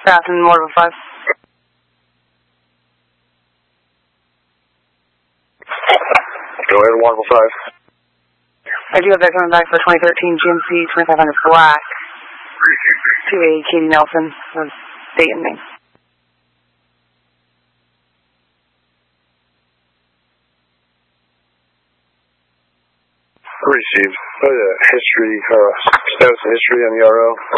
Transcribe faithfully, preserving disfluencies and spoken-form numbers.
Passing Mortal five. Go ahead, Mortal five. I do have that coming back for twenty thirteen G M C twenty-five hundred black to a Katie Nelson of Dayton, Maine. Received. What is that? History, uh, status of history on the R O?